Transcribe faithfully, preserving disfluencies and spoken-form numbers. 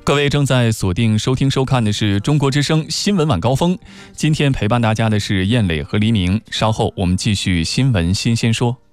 各位正在锁定收听收看的是中国之声新闻晚高峰，今天陪伴大家的是燕磊和黎明，稍后我们继续新闻新鲜说。